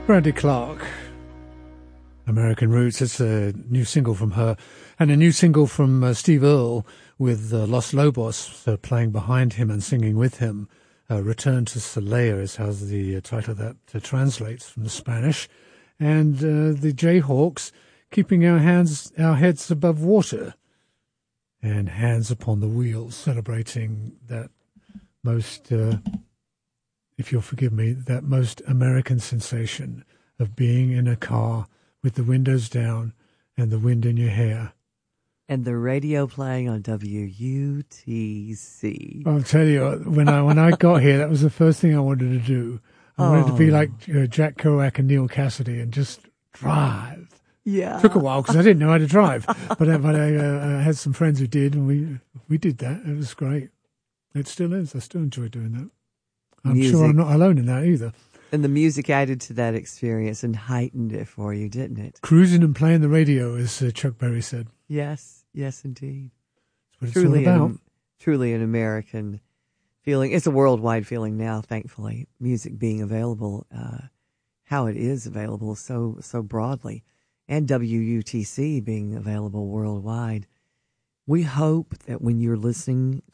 Brandy Clark, American Roots. It's a new single from her, and a new single from Steve Earle with Los Lobos playing behind him and singing with him. Return to Soleil is how the title that translates from the Spanish. And the Jayhawks, keeping our heads above water and hands upon the wheels, celebrating that most, if you'll forgive me, that most American sensation of being in a car with the windows down and the wind in your hair. And the radio playing on WUTC. I'll tell you, when I got here, that was the first thing I wanted to do. I wanted to be like Jack Kerouac and Neil Cassidy and just drive. Yeah. Took a while because I didn't know how to drive, but I had some friends who did, and we did that. It was great. It still is. I still enjoy doing that. I'm sure I'm not alone in that either. And the music added to that experience and heightened it for you, didn't it? Cruising and playing the radio, as Chuck Berry said. Yes, indeed. That's what it's all about. Truly an American feeling. It's a worldwide feeling now, thankfully. Music being available, how it is available so broadly, and WUTC being available worldwide. We hope that when you're listening